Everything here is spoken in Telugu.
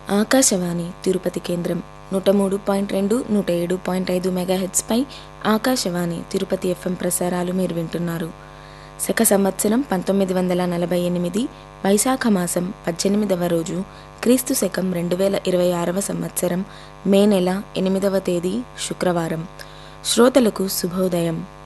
ఆకాశవాణి తిరుపతి కేంద్రం 103.2 107.5 మెగాహెర్ట్జ్పై ఆకాశవాణి తిరుపతి ఎఫ్ఎం ప్రసారాలు మీరు వింటున్నారు. శక సంవత్సరం 1948 వైశాఖ మాసం 18వ రోజు, క్రీస్తు శకం 2026వ సంవత్సరం మే నెల 8వ తేదీ శుక్రవారం. శ్రోతలకు శుభోదయం.